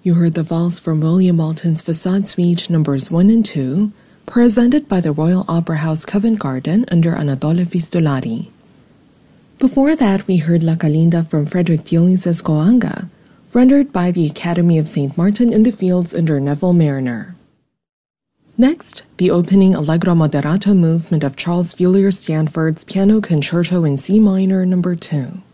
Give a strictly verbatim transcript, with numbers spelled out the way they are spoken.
You heard the valse from William Walton's Facade Suite numbers one and two, presented by the Royal Opera House Covent Garden under Anatole Fistulari. Before that, we heard La Calinda from Frederick Dilling's Escoanga, rendered by the Academy of Saint Martin in the Fields under Neville Mariner. Next, the opening Allegro Moderato movement of Charles Villiers Stanford's Piano Concerto in C minor number two.